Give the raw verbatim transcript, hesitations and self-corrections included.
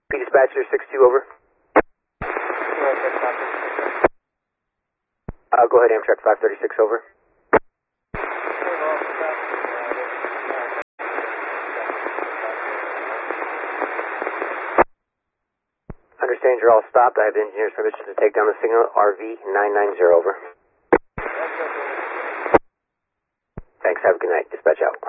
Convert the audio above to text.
P dispatcher six two, over. Uh, go ahead, Amtrak five thirty-six, over. Understand you're all stopped. I have the engineer's permission to take down the signal R V nine nine zero, over. Thanks, have a good night. Dispatch out.